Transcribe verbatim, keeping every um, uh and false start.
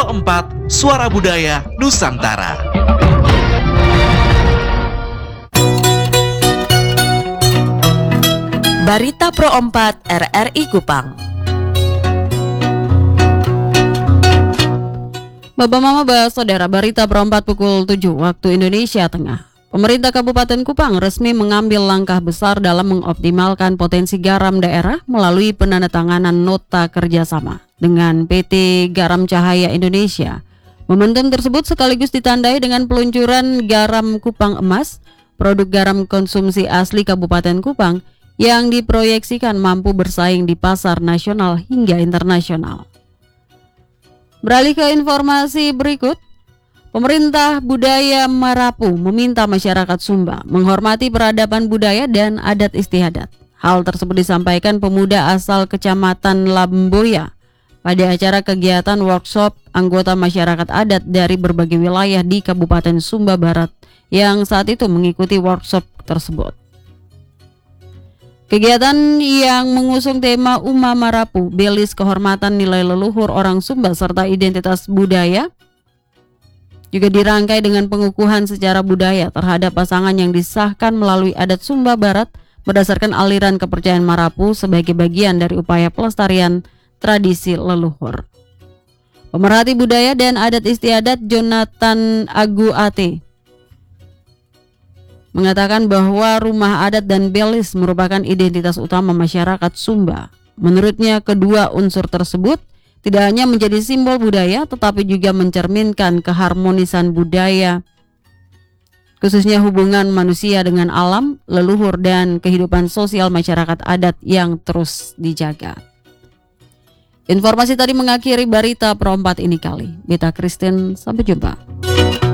Pro empat, Suara Budaya Nusantara. Barita Pro empat R R I Kupang. Bapak Mama Bah Saudara, Barita Pro empat pukul tujuh waktu Indonesia Tengah. Pemerintah Kabupaten Kupang resmi mengambil langkah besar dalam mengoptimalkan potensi garam daerah melalui penandatanganan nota kerjasama dengan P T Garam Cahaya Indonesia. Momentum tersebut sekaligus ditandai dengan peluncuran garam Kupang Emas, produk garam konsumsi asli Kabupaten Kupang yang diproyeksikan mampu bersaing di pasar nasional hingga internasional. Beralih ke informasi berikut, pemerintah budaya Marapu meminta masyarakat Sumba menghormati peradaban budaya dan adat istiadat. Hal tersebut disampaikan pemuda asal Kecamatan Lamboya pada acara kegiatan workshop anggota masyarakat adat dari berbagai wilayah di Kabupaten Sumba Barat yang saat itu mengikuti workshop tersebut. Kegiatan yang mengusung tema Uma Marapu, Belis Kehormatan Nilai Leluhur Orang Sumba serta Identitas Budaya juga dirangkai dengan pengukuhan secara budaya terhadap pasangan yang disahkan melalui adat Sumba Barat berdasarkan aliran kepercayaan Marapu sebagai bagian dari upaya pelestarian tradisi leluhur. Pemerhati budaya dan adat istiadat Jonathan Agu Ate mengatakan bahwa rumah adat dan belis merupakan identitas utama masyarakat Sumba. Menurutnya, kedua unsur tersebut tidak hanya menjadi simbol budaya tetapi juga mencerminkan keharmonisan budaya, khususnya hubungan manusia dengan alam, leluhur dan kehidupan sosial masyarakat adat yang terus dijaga. Informasi tadi mengakhiri Barita Pro empat ini kali. Beta Kristen, sampai jumpa.